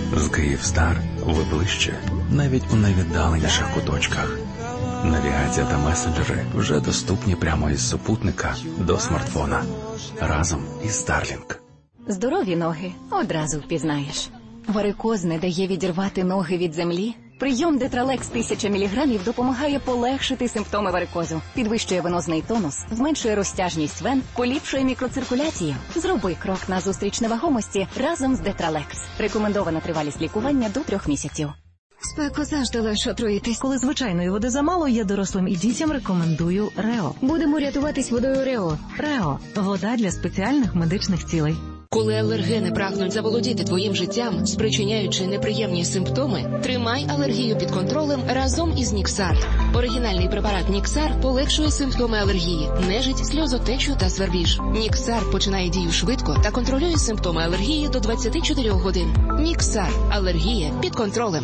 З Київстар ви ближче, навіть у найвіддаленіших куточках. Навігація та месенджери вже доступні прямо із супутника до смартфона. Разом із Starlink. Здорові ноги одразу впізнаєш. Варикоз не дає відірвати ноги від землі? Прийом Детралекс 1000 мг допомагає полегшити симптоми варикозу, підвищує венозний тонус, зменшує розтяжність вен, поліпшує мікроциркуляцію. Зроби крок назустріч невагомості разом з Детралекс. Рекомендована тривалість лікування до 3 місяців. Спеку завжди легше отруїтись. Коли звичайної води замало, я дорослим і дітям рекомендую Рео. Будемо рятуватись водою Рео. Рео – вода для спеціальних медичних цілей. Коли алергени прагнуть заволодіти твоїм життям, спричиняючи неприємні симптоми, тримай алергію під контролем разом із Ніксар. Оригінальний препарат Ніксар полегшує симптоми алергії, нежить, сльозотечу та свербіж. Ніксар починає дію швидко та контролює симптоми алергії до 24 годин. Ніксар. Алергія під контролем.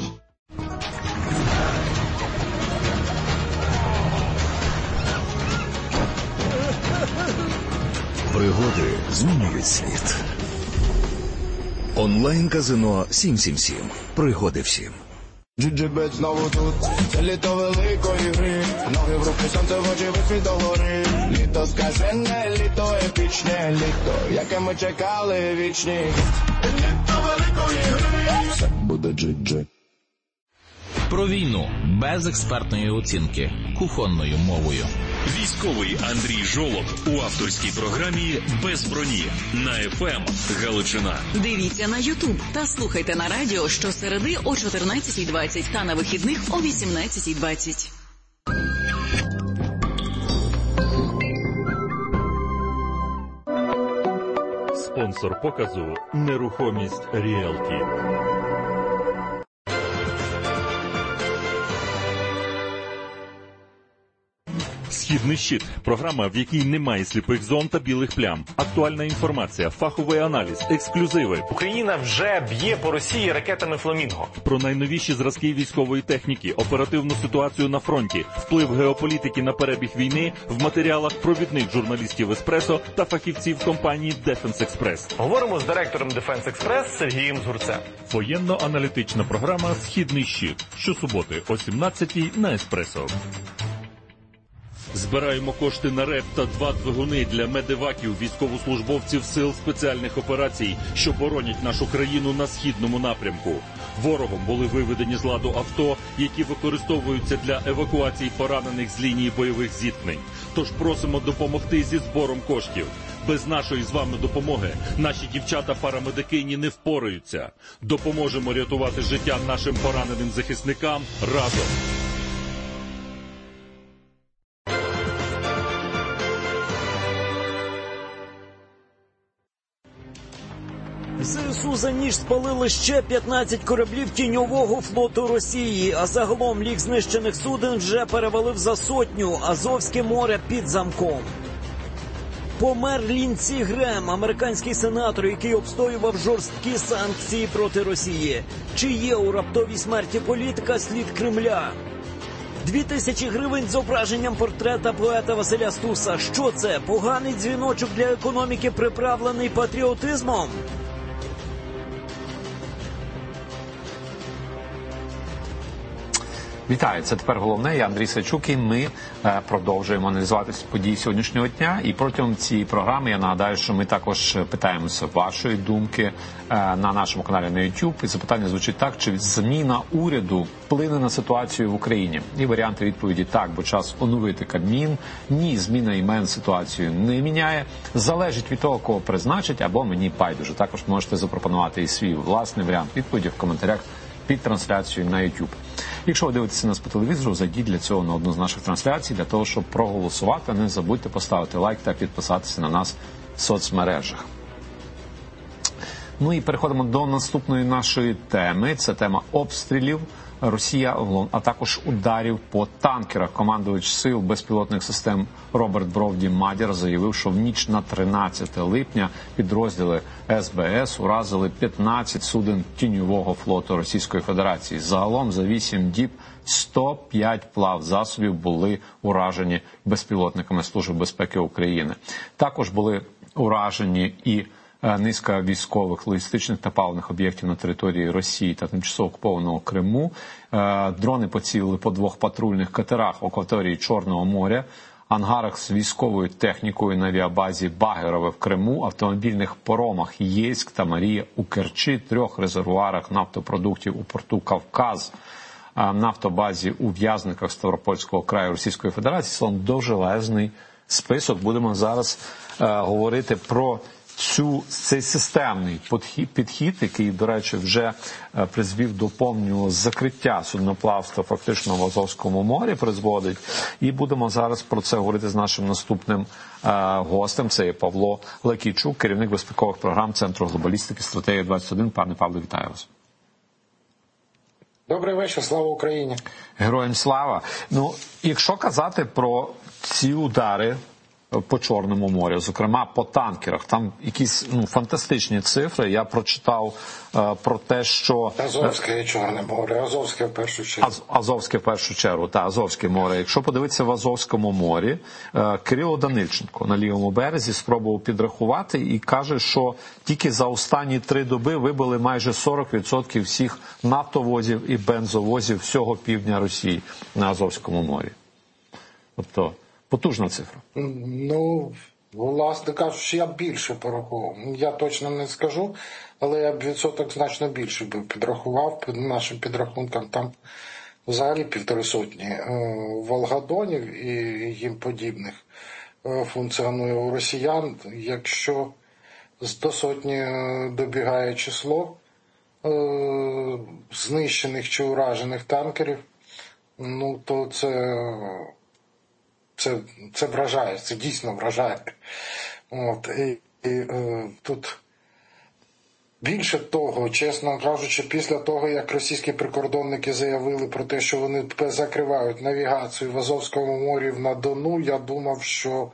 Пригоди змінюють світ. Онлайн-казино 777. Пригоди всім. Джиджибет знову тут, це літо великої гри. Ноги в руки, сонце в очі, висвіт до гори. Літо скажене, літо епічне, літо, яке ми чекали вічні. Літо великої гри. Це буде джиджи. Про війну без експертної оцінки, кухонною мовою. Військовий Андрій Жолоб у авторській програмі «Без броні» на ФМ Галичина. Дивіться на YouTube та слухайте на радіо щосереди о 14:20 та на вихідних о 18:20. Спонсор показу «Нерухомість Ріелті». «Східний щит» – програма, в якій немає сліпих зон та білих плям. Актуальна інформація, фаховий аналіз, ексклюзиви. Україна вже б'є по Росії ракетами «Фламінго». Про найновіші зразки військової техніки, оперативну ситуацію на фронті, вплив геополітики на перебіг війни в матеріалах провідних журналістів «Еспресо» та фахівців компанії «Дефенс Експрес». Говоримо з директором «Дефенс Експрес» Сергієм Згурцем. Воєнно-аналітична програма «Східний щит». Щосуботи о 17:00 на «Еспресо». Збираємо кошти на РЕП та 2 двигуни для медеваків, військовослужбовців сил спеціальних операцій, що боронять нашу країну на східному напрямку. Ворогом були виведені з ладу авто, які використовуються для евакуації поранених з лінії бойових зіткнень. Тож просимо допомогти зі збором коштів. Без нашої з вами допомоги наші дівчата-парамедикині не впораються. Допоможемо рятувати життя нашим пораненим захисникам разом. ЗСУ за ніч спалили ще 15 кораблів тіньового флоту Росії, а загалом лік знищених суден вже перевалив за 100. Азовське море під замком. Помер Лінці Грем, американський сенатор, який обстоював жорсткі санкції проти Росії. Чи є у раптовій смерті політика слід Кремля? 2000 гривень з зображенням портрета поета Василя Стуса. Що це? Поганий дзвіночок для економіки, приправлений патріотизмом? Вітаю, це тепер головне. Я Андрій Сачук, і ми продовжуємо аналізувати події сьогоднішнього дня. І протягом цієї програми я нагадаю, що ми також питаємося вашої думки на нашому каналі на YouTube. І запитання звучить так: чи зміна уряду вплине на ситуацію в Україні? І варіанти відповіді: так, бо час оновити Кабмін. Ні, зміна імен ситуацію не міняє. Залежить від того, кого призначить, або мені байдуже. Також можете запропонувати і свій власний варіант відповіді в коментарях під трансляцією на YouTube. Якщо ви дивитеся нас по телевізору, зайдіть для цього на одну з наших трансляцій, для того, щоб проголосувати. Не забудьте поставити лайк та підписатися на нас в соцмережах. Ну і переходимо до наступної нашої теми. Це тема обстрілів Росія, а також ударів по танкерах. Командувач сил безпілотних систем Роберт Бровді-Мадяр заявив, що в ніч на 13 липня підрозділи СБС уразили 15 суден тіньового флоту Російської Федерації. Загалом за 8 діб 105 плавзасобів були уражені безпілотниками Служби безпеки України. Також були уражені і низка військових, логістичних та паливних об'єктів на території Росії та тимчасово окупованого Криму. Дрони поцілили по 2 патрульних катерах в акваторії Чорного моря, ангарах з військовою технікою на авіабазі Багерове в Криму, автомобільних паромах Єйськ та Марія у Керчі, 3 резервуарах нафтопродуктів у порту Кавказ, нафтобазі у В'язниках Ставропольського краю Російської Федерації. Це довжелезний список. Будемо зараз говорити про цей системний підхід, який, до речі, вже призвів до повного закриття судноплавства фактично в Азовському морі призводить. І будемо зараз про це говорити з нашим наступним гостем. Це є Павло Лакійчук, керівник безпекових програм Центру глобалістики «Стратегія 21». Пане Павло, вітаю вас. Добрий вечір, слава Україні. Героям слава. Ну, якщо казати про ці удари по Чорному морю, зокрема по танкерах, там якісь фантастичні цифри. Я прочитав про те, що... Азовське і Чорне море, Азовське в першу чергу. Азовське в першу чергу, так, Азовське море. Якщо подивитися в Азовському морі, Кирило Данильченко на лівому березі спробував підрахувати і каже, що тільки за останні 3 доби вибили майже 40% всіх нафтовозів і бензовозів всього півдня Росії на Азовському морі. Тобто потужна цифра. Ну, власне кажучи, я більше порахував. Я точно не скажу, але я б відсоток значно більше би підрахував. Під нашим підрахункам там взагалі 150 волгодонів і їм подібних функціонує у росіян. Якщо до 100 добігає число знищених чи уражених танкерів, ну то це вражає, це дійсно вражає. От, тут більше того, чесно кажучи, після того, як російські прикордонники заявили про те, що вони закривають навігацію в Азовському морі на Дону, я думав, що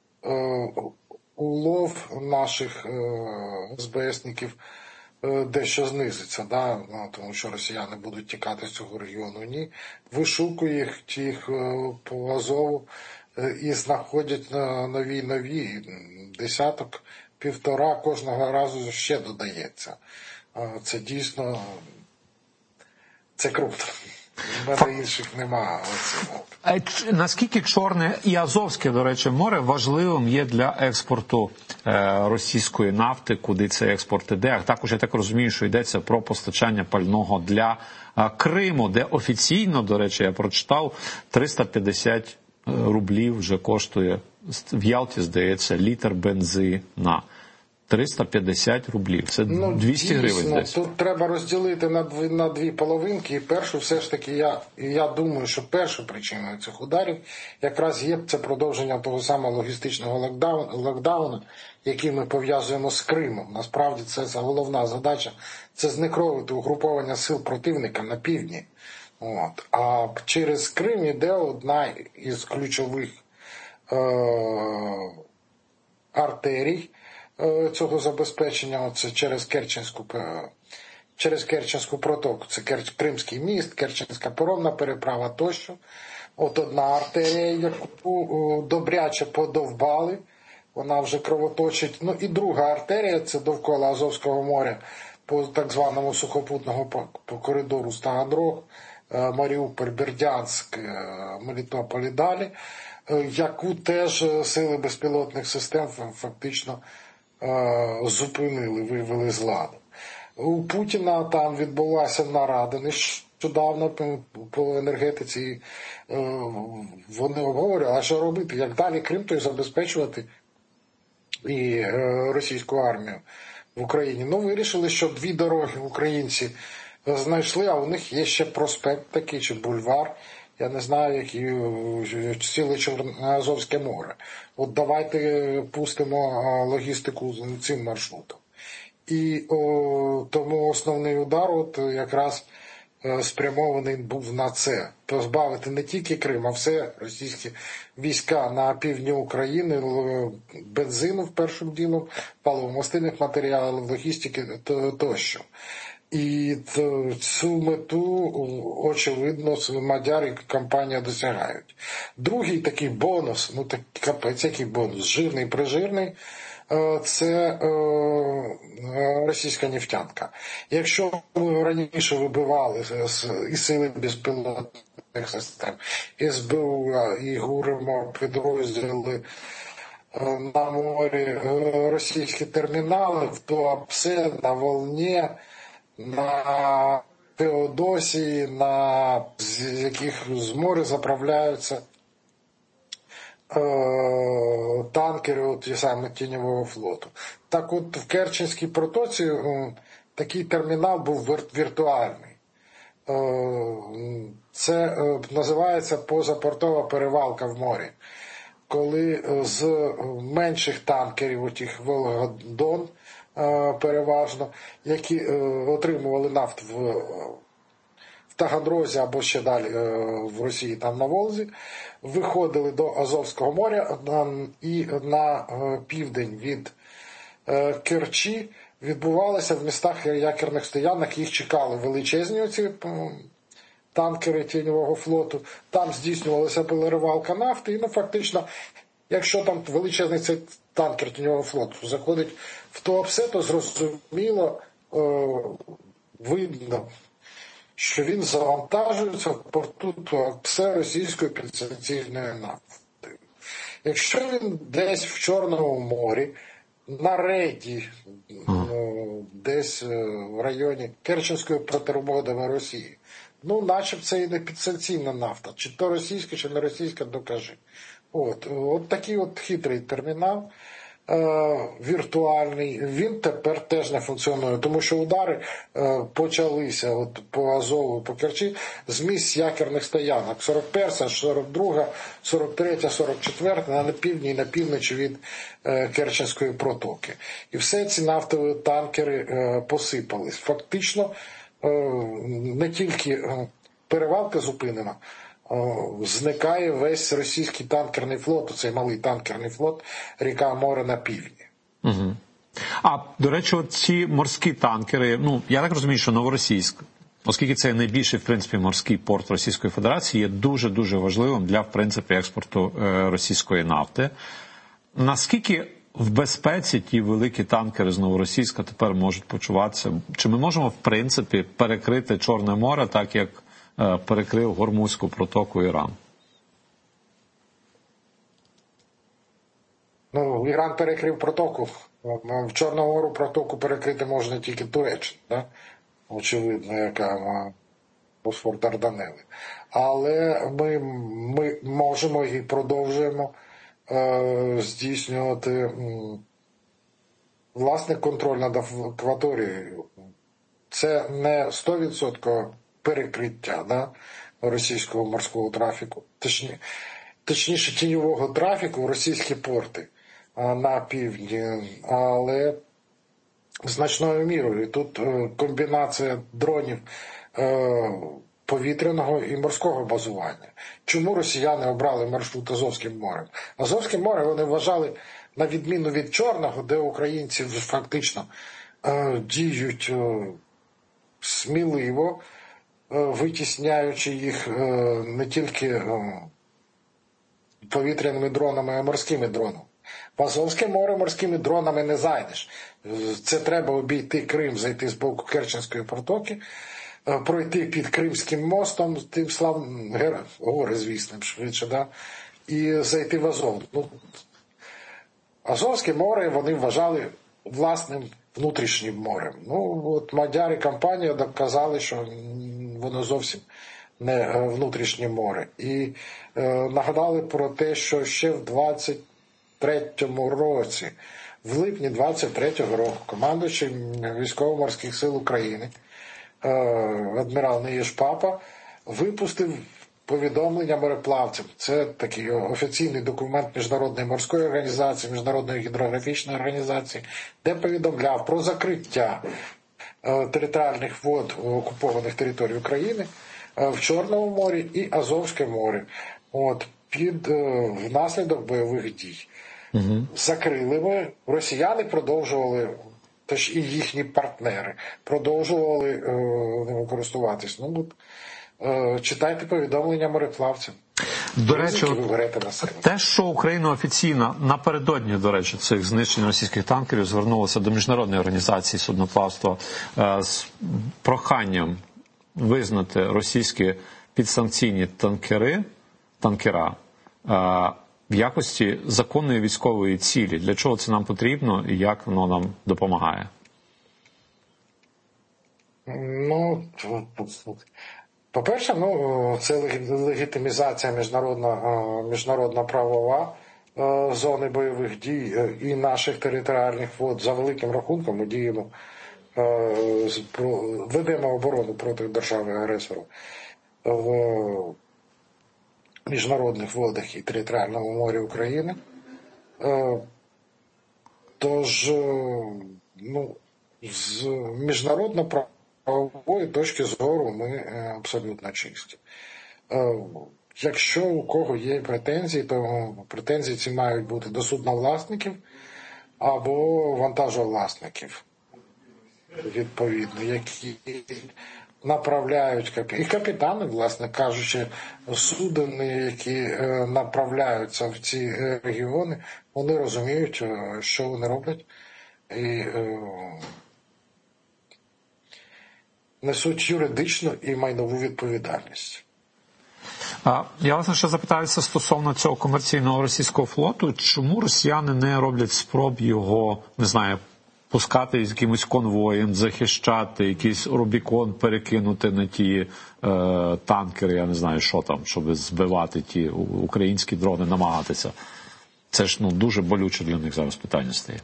улов наших СБСників дещо знизиться, да? Тому що росіяни будуть тікати з цього регіону. Ні, вишукує їх по Азову і знаходять нові, 10-1,5 кожного разу ще додається. Це дійсно, це круто. У мене інших немає. Наскільки Чорне і Азовське, до речі, море важливим є для експорту російської нафти, куди цей експорт іде? А також, я так розумію, що йдеться про постачання пального для Криму, де офіційно, до речі, я прочитав, 350 рублів вже коштує, в Ялті, здається, літр бензина. 350 рублів. Це 200 гривень десь. Тут треба розділити на 2 половинки. І першу, все ж таки, я думаю, що першою причиною цих ударів якраз є це продовження того самого логістичного локдауну, який ми пов'язуємо з Кримом. Насправді це головна задача. Це знекровити угруповання сил противника на півдні. От. А через Крим іде одна із ключових артерій цього забезпечення, це через Керченську протоку. Це Кримський міст, Керченська паромна переправа тощо. От одна артерія, яку добряче подовбали, вона вже кровоточить. Ну і друга артерія, це довкола Азовського моря, по так званому сухопутному по коридору Стаганрог, Маріуполь, Бердянськ, Мелітополь і далі, яку теж сили безпілотних систем фактично зупинили, вивели з ладу. У Путіна там відбулася нарада нещодавно по енергетиці. Вони обговорювали, а що робити, як далі Крим той забезпечувати і російську армію в Україні. Ну, вирішили, що 2 дороги українці знайшли, а у них є ще проспект такий, чи бульвар, я не знаю, які ціле Азовське море. От давайте пустимо логістику цим маршрутом. І тому основний удар от якраз спрямований був на це. Позбавити не тільки Крим, а все російські війська на півдні України, бензину в першим ділом, паливомастильних матеріалів, логістики тощо. І цю мету, очевидно, мадяри і компанія досягають. Другий такий бонус, ну так капець, який бонус, жирний-прижирний, це російська нефтянка. Якщо ми раніше вибивали і сили безпілотних систем, і СБУ, і ГУРМО підрозділи на морі російські термінали, в Туапсе, на Волні, на Феодосії, з яких з моря заправляються танкери от, саме Тіньового флоту. Так от в Керченській протоці такий термінал був віртуальний. Це називається позапортова перевалка в морі. Коли з менших танкерів, отих Волга-Дон переважно, які отримували нафту в Таганрозі або ще далі в Росії, там на Волзі, виходили до Азовського моря і на південь від Керчі відбувалося в містах якірних стоянок, їх чекали величезні оці танкери Тіньового флоту, там здійснювалася перевалка нафти, і фактично, якщо там величезний цей танкер Тіньового флоту заходить в Туапсе, то зрозуміло, видно, що він завантажується в порту Туапсе російською підстанційною нафтою. Якщо він десь в Чорному морі, на рейді, десь в районі Керченської протермодами Росії, наче це і не підстанційна нафта. Чи то російська, чи не російська, докажи. От такий от хитрий термінал, віртуальний, він тепер теж не функціонує, тому що удари почалися по Азову, по Керчі з місць якірних стоянок. 41-та, 42-та, 43-та, 44-та на півдні і на півночі від Керченської протоки. І все ці нафтові танкери посипались. Фактично, не тільки перевалка зупинена, зникає весь російський танкерний флот, цей малий танкерний флот, ріка море на півдні. Угу. А, до речі, ці морські танкери, я так розумію, що Новоросійськ, оскільки це найбільший, в принципі, морський порт Російської Федерації, є дуже-дуже важливим для, в принципі, експорту російської нафти. Наскільки в безпеці ті великі танкери з Новоросійська тепер можуть почуватися? Чи ми можемо, в принципі, перекрити Чорне море, так як перекрив Гормузьку протоку Іран? Іран перекрив протоку. В Чорному морі протоку перекрити можна тільки Туреччина, да? Очевидно, яка Босфор Дарданели. Але ми можемо і продовжуємо здійснювати власний контроль над акваторією. Це не 100% перекриття російського морського трафіку, точніше тіньового трафіку в російські порти на півдні, але значною мірою. Тут комбінація дронів повітряного і морського базування. Чому росіяни обрали маршрут Азовським морем? Азовське море вони вважали, на відміну від Чорного, де українці фактично діють сміливо, витісняючи їх не тільки повітряними дронами, а морськими дронами. В Азовське море морськими дронами не зайдеш. Це треба обійти Крим, зайти з боку Керченської протоки, пройти під Кримським мостом, тим славним горизвісним швидше, да? І зайти в Азов. Азовське море вони вважали власним внутрішнім морем. Мадяри компанія доказали, що воно зовсім не внутрішнє море. І нагадали про те, що ще в 23-му році, в липні 23-го року, командуючий Військово-морських сил України адмірал Неїж Папа випустив повідомлення мореплавцям. Це такий офіційний документ Міжнародної морської організації, Міжнародної гідрографічної організації, де повідомляв про закриття територіальних вод окупованих територій України в Чорному морі і Азовське море. Внаслідок бойових дій. Закрили ми, росіяни продовжували, тож і їхні партнери, продовжували ними користуватись. Читайте повідомлення мореплавцям. До речі, те, що Україна офіційно напередодні, до речі, цих знищень російських танкерів звернулася до Міжнародної організації судноплавства з проханням визнати російські підсанкційні танкера в якості законної військової цілі. Для чого це нам потрібно і як воно нам допомагає? Ну, по-перше, це легітимізація міжнародна правова зони бойових дій і наших територіальних вод. За великим рахунком ми діємо, ведемо оборону проти держави-агресора в міжнародних водах і територіальному морі України. Тож, з міжнародно-правової точки зору ми абсолютно чисті. Якщо у кого є претензії, то претензії ці мають бути до судновласників або вантажовласників, відповідно, які направляють і капітани, власне кажучи, суден, які направляються в ці регіони, вони розуміють, що вони роблять, і несуть юридичну і майнову відповідальність. Я вас ще запитаюся стосовно цього комерційного російського флоту. Чому росіяни не роблять спроб його, не знаю, пускати з якимось конвоєм, захищати, якийсь Рубікон перекинути на ті танкери, я не знаю, що там, щоб збивати ті українські дрони, намагатися? Це ж дуже болюче для них зараз питання стає.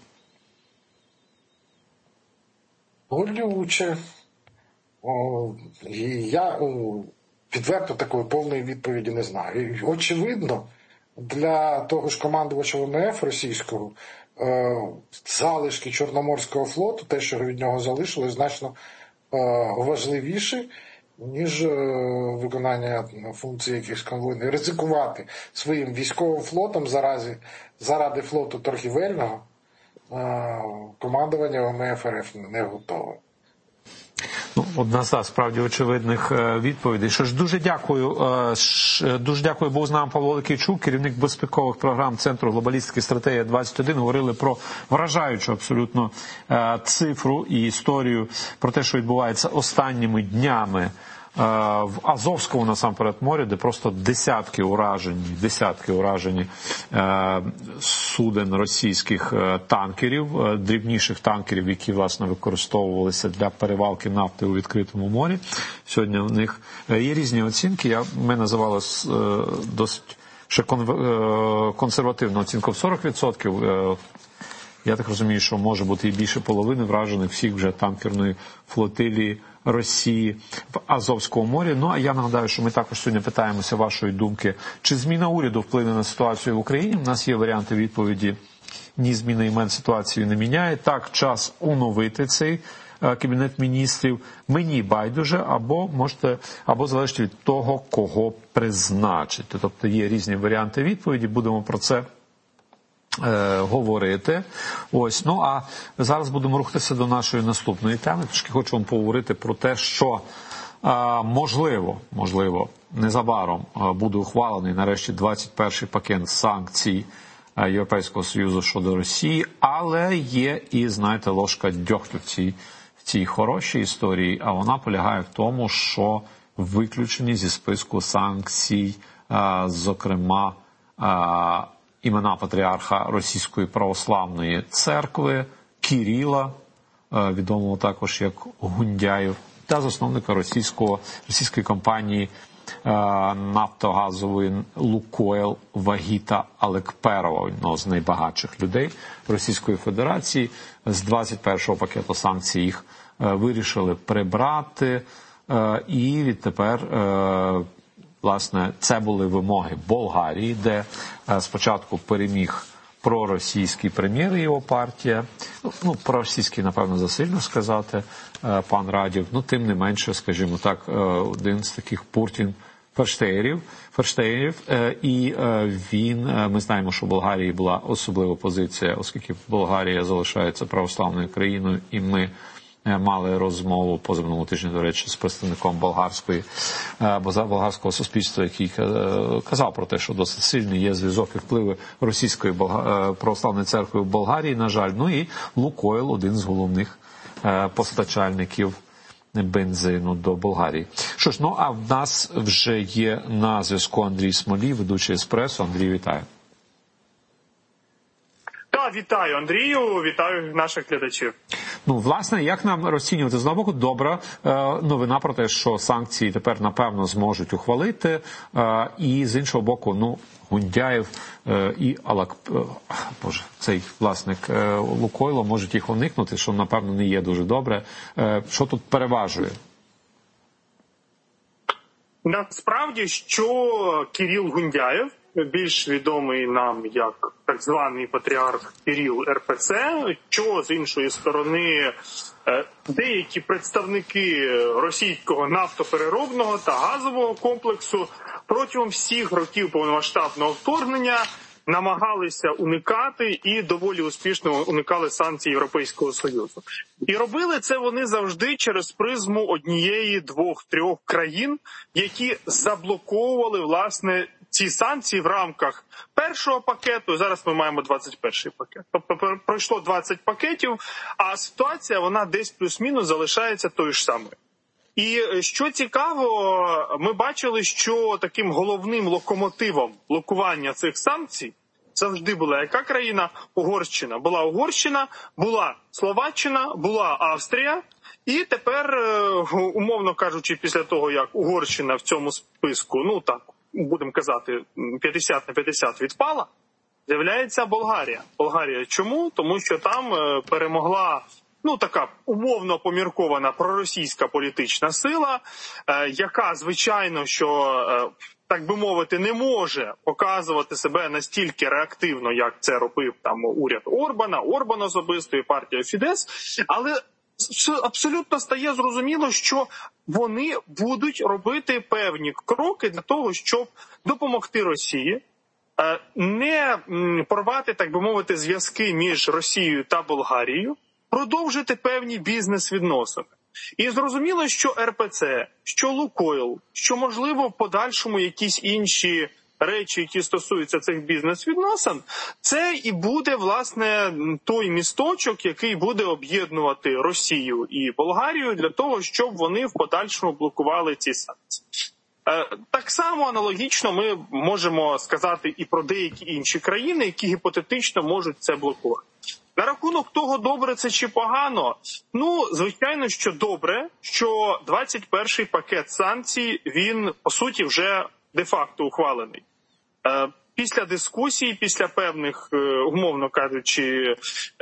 Болюче. Я відверто такої повної відповіді не знаю. І, очевидно, для того ж командувача ВМФ російського залишки Чорноморського флоту, те, що від нього залишилось, значно важливіше, ніж виконання функцій якихось конвойних. Ризикувати своїм військовим флотом заради флоту торгівельного командування ВМФ РФ не готове. Одна з справді очевидних відповідей. Що ж, дуже дякую, був з нами Павло Ликійчук, керівник безпекових програм Центру глобалістики стратегія 21. Говорили про вражаючу абсолютно цифру і історію про те, що відбувається останніми днями в Азовському, насамперед, морі, де просто десятки уражені суден російських танкерів, дрібніших танкерів, які, власне, використовувалися для перевалки нафти у відкритому морі. Сьогодні в них є різні оцінки. Ми називали досить ще консервативну оцінку в 40%. Я так розумію, що може бути і більше половини вражених всіх вже танкерної флотилії Росії в Азовському морі. Ну, а я нагадаю, що ми також сьогодні питаємося вашої думки, чи зміна уряду вплине на ситуацію в Україні. У нас є варіанти відповіді: ні, зміна імен ситуацію не міняє. Так, час оновити цей Кабінет міністрів. Мені байдуже, або залежить від того, кого призначити. Тобто є різні варіанти відповіді, будемо про це говорити. Ось, а зараз будемо рухатися до нашої наступної теми. Трошки хочу вам поговорити про те, що можливо, незабаром буде ухвалений нарешті 21-й пакет санкцій Європейського Союзу щодо Росії, але є і, знаєте, ложка дьогтю в цій хорошій історії, а вона полягає в тому, що виключені зі списку санкцій, зокрема, імена патріарха Російської православної церкви Кирила, відомого також як Гундяєв, та засновника російської компанії нафтогазової «Лукойл» Вагіта Алекперова, одного з найбагатших людей Російської Федерації. З 21-го пакету санкцій їх вирішили прибрати, і відтепер, власне, це були вимоги Болгарії, де спочатку переміг проросійський прем'єр і його партія. Проросійський, напевно, засильно сказати, пан Радів. Тим не менше, скажімо так, один з таких Путін-ферштеєрів. І ми знаємо, що в Болгарії була особлива позиція, оскільки Болгарія залишається православною країною, і ми мали розмову позаминулого тижня, до речі, з представником болгарського суспільства, який казав про те, що досить сильний є зв'язок і впливи Російської православної церкви в Болгарії, на жаль. Ну і Лукойл, один з головних постачальників бензину до Болгарії. Що ж, ну а в нас вже є на зв'язку Андрій Смолій, ведучий «Еспресо». Андрій, вітаю. Так, вітаю, Андрію, вітаю наших глядачів. Ну, власне, як нам розцінювати? З одного боку, добра новина про те, що санкції тепер, напевно, зможуть ухвалити, і з іншого боку, ну, Гундяєв і цей власник Лукойла можуть їх уникнути, що, напевно, не є дуже добре. Що тут переважує? Насправді, що Кирил Гундяєв, більш відомий нам як так званий патріарх Кирил РПЦ, що з іншої сторони деякі представники російського нафтопереробного та газового комплексу протягом всіх років повномасштабного вторгнення намагалися уникати і доволі успішно уникали санкцій Європейського Союзу. І робили це вони завжди через призму однієї, двох, трьох країн, які заблоковували, власне, ці санкції в рамках першого пакету. Зараз ми маємо 21-й пакет. Тобто пройшло 20 пакетів, а ситуація, вона десь плюс-мінус залишається тою ж самою. І що цікаво, ми бачили, що таким головним локомотивом блокування цих санкцій завжди була яка країна? Угорщина. Була Угорщина, була Словаччина, була Австрія. І тепер, умовно кажучи, після того, як Угорщина в цьому списку, ну так, будемо казати, 50 на 50 відпала, з'являється Болгарія. Болгарія чому? Тому що там перемогла, ну, така умовно поміркована проросійська політична сила, яка, звичайно, що, так би мовити, не може показувати себе настільки реактивно, як це робив там уряд Орбана особисто і партія Фідес, але абсолютно стає зрозуміло, що вони будуть робити певні кроки для того, щоб допомогти Росії, не порвати, так би мовити, зв'язки між Росією та Болгарією, продовжити певні бізнес-відносини. І зрозуміло, що РПЦ, що Лукойл, що, можливо, в подальшому якісь інші речі, які стосуються цих бізнес-відносин, це і буде, власне, той місточок, який буде об'єднувати Росію і Болгарію для того, щоб вони в подальшому блокували ці санкції. Так само аналогічно ми можемо сказати і про деякі інші країни, які гіпотетично можуть це блокувати. На рахунок того, добре це чи погано, ну, звичайно, що добре, що 21-й пакет санкцій, він, по суті, вже де-факто ухвалений. Після дискусій, після певних, умовно кажучи,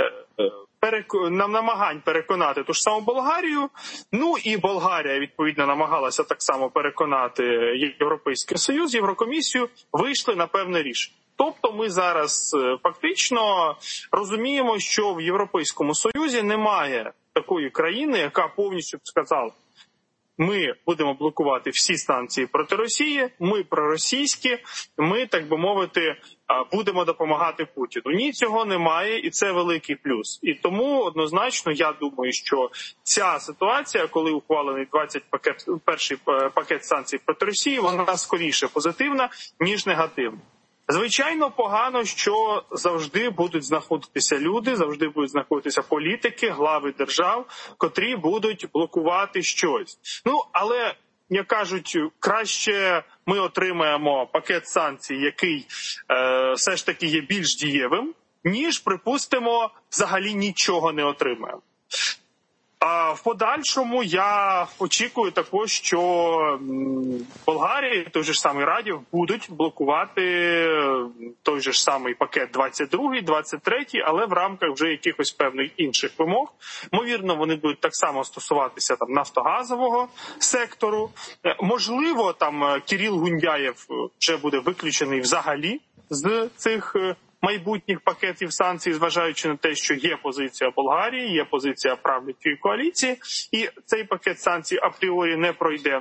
намагань переконати ту ж саму Болгарію, ну і Болгарія, відповідно, намагалася так само переконати Європейський Союз, Єврокомісію, вийшли на певне рішення. Тобто ми зараз фактично розуміємо, що в Європейському Союзі немає такої країни, яка повністю сказала: ми будемо блокувати всі санкції проти Росії, ми проросійські, ми, так би мовити, будемо допомагати Путіну. Ні, цього немає, і це великий плюс. І тому однозначно я думаю, що ця ситуація, коли ухвалений перший пакет санкцій проти Росії, вона скоріше позитивна, ніж негативна. Звичайно, погано, що завжди будуть знаходитися люди, завжди будуть знаходитися політики, глави держав, котрі будуть блокувати щось. Ну, але, як кажуть, краще ми отримаємо пакет санкцій, який все ж таки є більш дієвим, ніж, припустимо, взагалі нічого не отримаємо. А в подальшому я очікую також, що Болгарія, той же ж самий Радів, будуть блокувати той же ж самий пакет 22-й, 23-й, але в рамках вже якихось певних інших вимог. Ймовірно, вони будуть так само стосуватися там нафтогазового сектору. Можливо, там Кирил Гундяєв вже буде виключений взагалі з цих майбутніх пакетів санкцій, зважаючи на те, що є позиція Болгарії, є позиція правлячої коаліції, і цей пакет санкцій апріорі не пройде.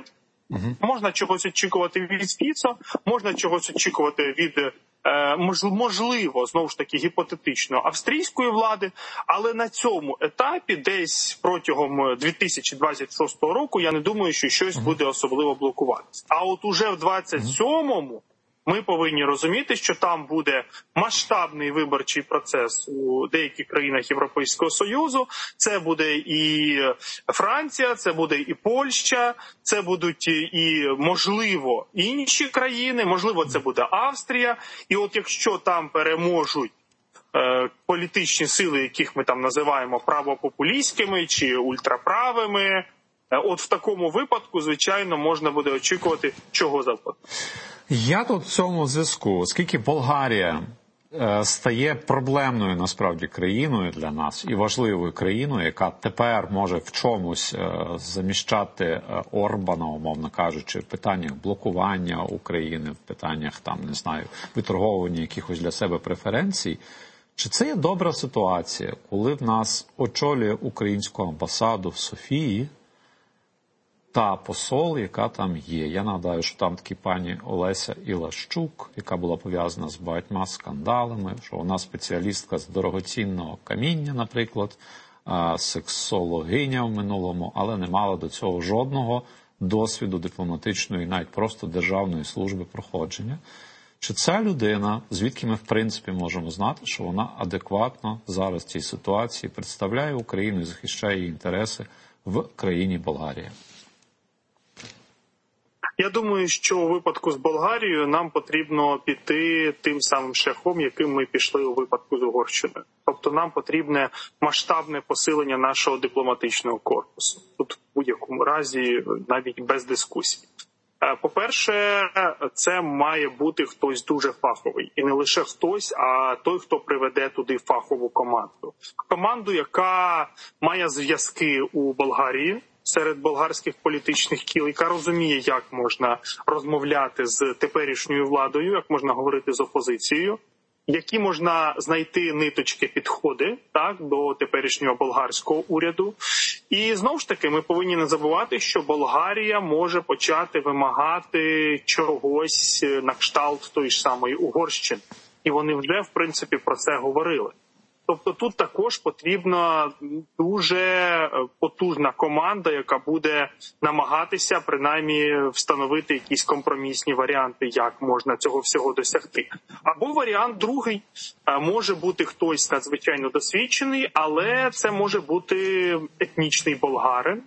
Можна чогось очікувати від Фіцо, можна чогось очікувати від, можливо, знову ж таки, гіпотетично, австрійської влади, але на цьому етапі, десь протягом 2026 року, я не думаю, що щось буде особливо блокуватися. А от уже в 27-му ми повинні розуміти, що там буде масштабний виборчий процес у деяких країнах Європейського Союзу. Це буде і Франція, це буде і Польща, це будуть і, можливо, інші країни, можливо, це буде Австрія. І от якщо там переможуть політичні сили, яких ми там називаємо правопопулістськими чи ультраправими, от в такому випадку, звичайно, можна буде очікувати чого завгодно. Я тут в цьому зв'язку, оскільки Болгарія стає проблемною, насправді, країною для нас і важливою країною, яка тепер може в чомусь заміщати Орбана, умовно кажучи, в питаннях блокування України, в питаннях, там, не знаю, виторговування якихось для себе преференцій. Чи це є добра ситуація, коли в нас очолює українську амбасаду в Софії та посол, яка там є? Я нагадаю, що там такі пані Олеся Ілащук, яка була пов'язана з багатьма скандалами, що вона спеціалістка з дорогоцінного каміння, наприклад, сексологиня в минулому, але не мала до цього жодного досвіду дипломатичної, навіть просто державної служби проходження. Чи ця людина, звідки ми в принципі можемо знати, що вона адекватно зараз в цій ситуації представляє Україну і захищає її інтереси в країні Болгарія? Я думаю, що у випадку з Болгарією нам потрібно піти тим самим шляхом, яким ми пішли у випадку з Угорщиною. Тобто нам потрібне масштабне посилення нашого дипломатичного корпусу. Тут в будь-якому разі навіть без дискусій. По-перше, це має бути хтось дуже фаховий. І не лише хтось, а той, хто приведе туди фахову команду. Команду, яка має зв'язки у Болгарії, серед болгарських політичних кіл, яка розуміє, як можна розмовляти з теперішньою владою, як можна говорити з опозицією, які можна знайти ниточки підходи до теперішнього болгарського уряду. І знову ж таки ми повинні не забувати, що Болгарія може почати вимагати чогось на кшталт тої ж самої Угорщини. І вони вже, в принципі, про це говорили. Тобто тут також потрібна дуже потужна команда, яка буде намагатися принаймні встановити якісь компромісні варіанти, як можна цього всього досягти. Або варіант другий, може бути хтось надзвичайно досвідчений, але це може бути етнічний болгарин,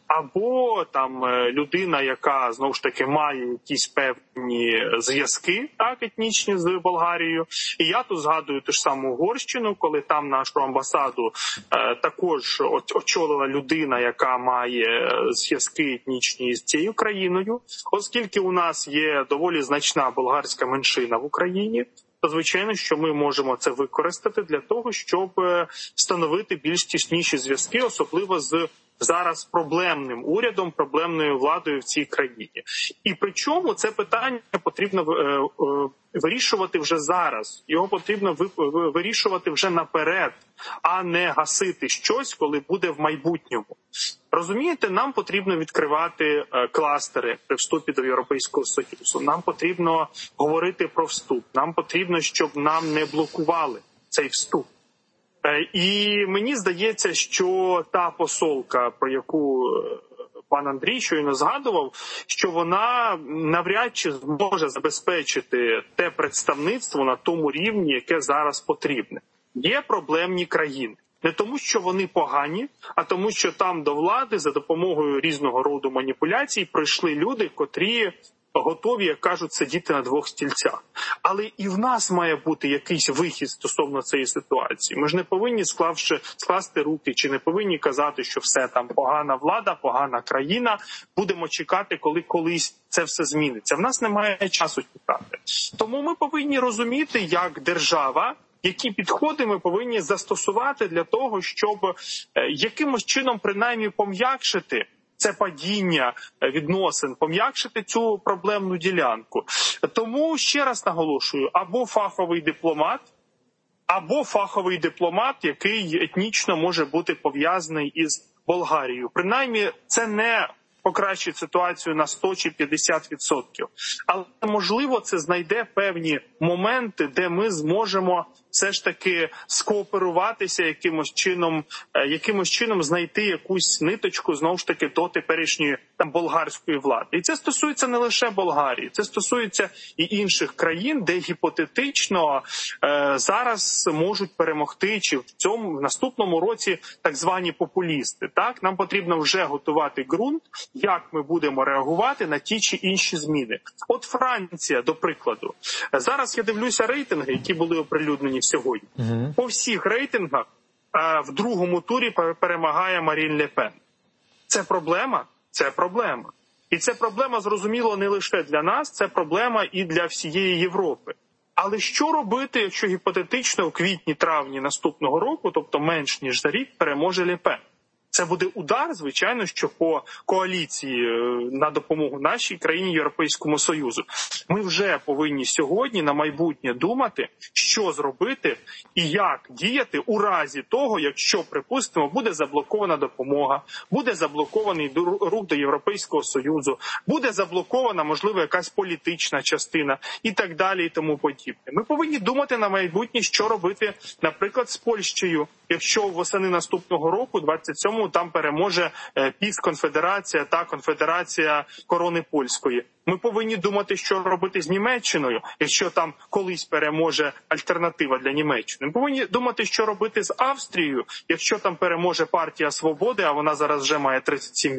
або там людина, яка, знову ж таки, має якісь певні зв'язки, етнічні з Болгарією. І я тут згадую ту ж саму Угорщину, коли там нашу амбасаду також очолила людина, яка має зв'язки етнічні з цією країною. Оскільки у нас є доволі значна болгарська меншина в Україні, то, звичайно, що ми можемо це використати для того, щоб встановити більш тісніші зв'язки, особливо з зараз проблемним урядом, проблемною владою в цій країні. І причому це питання потрібно вирішувати вже зараз. Його потрібно вирішувати вже наперед, а не гасити щось, коли буде в майбутньому. Розумієте, нам потрібно відкривати кластери при вступі до Європейського Союзу. Нам потрібно говорити про вступ. Нам потрібно, щоб нам не блокували цей вступ. І мені здається, що та посолка, про яку пан Андрій щойно згадував, що вона навряд чи зможе забезпечити те представництво на тому рівні, яке зараз потрібне. Є проблемні країни. Не тому, що вони погані, а тому, що там до влади за допомогою різного роду маніпуляцій прийшли люди, котрі готові, як кажуть, сидіти на двох стільцях. Але і в нас має бути якийсь вихід стосовно цієї ситуації. Ми ж не повинні, скласти руки, чи не повинні казати, що все там погана влада, погана країна. Будемо чекати, коли колись це все зміниться. В нас немає часу чекати. Тому ми повинні розуміти, як держава, які підходи ми повинні застосувати для того, щоб якимось чином принаймні пом'якшити це падіння відносин, пом'якшити цю проблемну ділянку. Тому, ще раз наголошую, або фаховий дипломат, який етнічно може бути пов'язаний із Болгарією. Принаймні, це не покращить ситуацію на 100 чи 50%. Але, можливо, це знайде певні моменти, де ми зможемо все ж таки скооперуватися якимось чином знайти якусь ниточку, знову ж таки, до теперішньої болгарської влади. І це стосується не лише Болгарії, це стосується і інших країн, де гіпотетично зараз можуть перемогти, чи в наступному році так звані популісти. Так, нам потрібно вже готувати ґрунт, як ми будемо реагувати на ті чи інші зміни. От Франція, до прикладу. Зараз я дивлюся рейтинги, які були оприлюднені сьогодні. По всіх рейтингах в другому турі перемагає Марін Ле Пен. Це проблема? Це проблема. І це проблема, зрозуміло, не лише для нас, це проблема і для всієї Європи. Але що робити, якщо гіпотетично в квітні-травні наступного року, тобто менш ніж за рік, переможе Ле Пен? Це буде удар, звичайно, що по коаліції на допомогу нашій країні, Європейському Союзу. Ми вже повинні сьогодні на майбутнє думати, що зробити і як діяти у разі того, якщо, припустимо, буде заблокована допомога, буде заблокований рух до Європейського Союзу, буде заблокована, можливо, якась політична частина і так далі і тому подібне. Ми повинні думати на майбутнє, що робити, наприклад, з Польщею, якщо восени наступного року, 27-му, там переможе ПІС-конфедерація та конфедерація корони польської. Ми повинні думати, що робити з Німеччиною, якщо там колись переможе альтернатива для Німеччини. Ми повинні думати, що робити з Австрією, якщо там переможе партія Свободи, а вона зараз вже має 37%.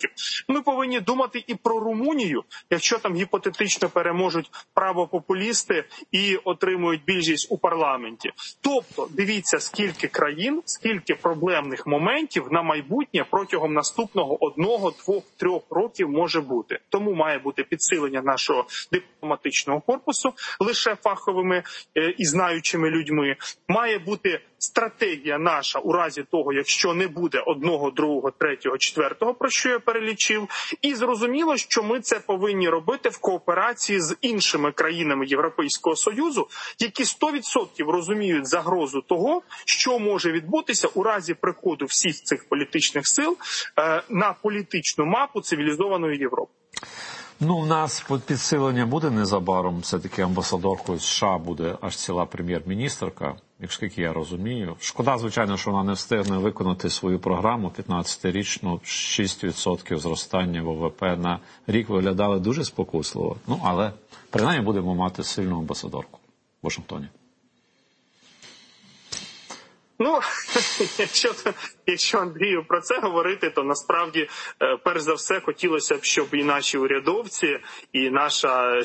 Ми повинні думати і про Румунію, якщо там гіпотетично переможуть правопопулісти і отримують більшість у парламенті. Тобто, дивіться, скільки країн, скільки проблемних моментів на майбутнє протягом наступного 1, 2, 3 років може бути. Тому має бути підсилення нашого дипломатичного корпусу лише фаховими і знаючими людьми. Має бути стратегія наша у разі того, якщо не буде 1, 2, 3, 4, про що я перелічив. І зрозуміло, що ми це повинні робити в кооперації з іншими країнами Європейського Союзу, які 100% розуміють загрозу того, що може відбутися у разі приходу всіх цих політичних сил на політичну мапу цивілізованої Європи. Ну, у нас підсилення буде незабаром. Все-таки амбасадоркою США буде аж ціла прем'єр-міністерка, якщо я розумію. Шкода, звичайно, що вона не встигне виконати свою програму 15-річну, 6% зростання ВВП на рік виглядали дуже спокусливо. Ну, але принаймні будемо мати сильну амбасадорку в Вашингтоні. Ну, якщо Андрію про це говорити, то насправді, перш за все, хотілося б, щоб і наші урядовці, і наша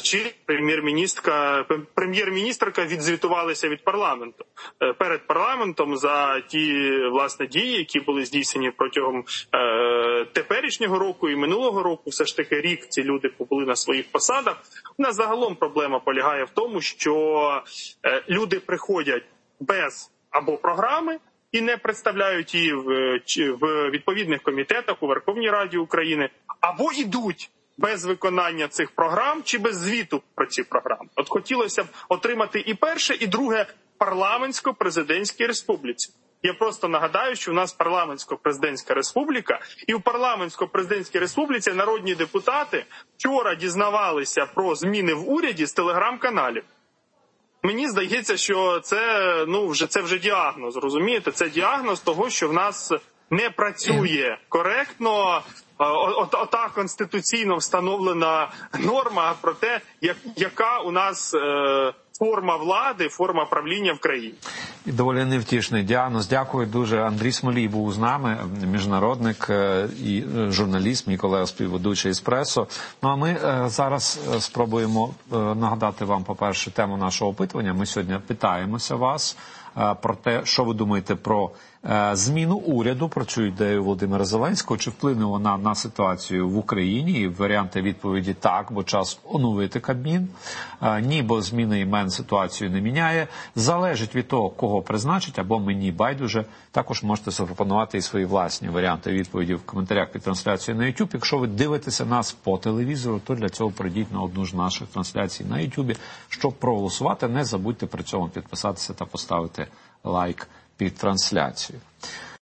прем'єр-міністерка відзвітувалися від парламенту. Перед парламентом за ті, власне, дії, які були здійснені протягом теперішнього року і минулого року. Все ж таки рік ці люди побули на своїх посадах. У нас загалом проблема полягає в тому, що люди приходять без або програми і не представляють її в відповідних комітетах у Верховній Раді України, або йдуть без виконання цих програм чи без звіту про ці програми. От хотілося б отримати і перше, і друге в парламентсько-президентській республіці. Я просто нагадаю, що у нас парламентсько-президентська республіка, і у парламентсько-президентській республіці народні депутати вчора дізнавалися про зміни в уряді з телеграм-каналів. Мені здається, що це вже діагноз, розумієте? Це діагноз того, що в нас не працює коректно ота конституційно встановлена норма про те, яка у нас форма влади, форма правління в країні. І доволі невтішний діагноз. Дякую дуже. Андрій Смолій був з нами, міжнародник і журналіст, мій колега співведучий «Еспресо». Ну а ми зараз спробуємо нагадати вам, по-перше, тему нашого опитування. Ми сьогодні питаємося вас про те, що ви думаєте про зміну уряду, про цю ідею Володимира Зеленського, чи вплине вона на ситуацію в Україні, і варіанти відповіді так, бо час оновити Кабмін, ні, бо зміна імен ситуацію не міняє, залежить від того, кого призначить, або мені байдуже. Також можете запропонувати і свої власні варіанти відповіді в коментарях під трансляцією на YouTube. Якщо ви дивитеся нас по телевізору, то для цього прийдіть на одну з наших трансляцій на YouTube, щоб проголосувати. Не забудьте при цьому підписатися та поставити лайк під трансляцію.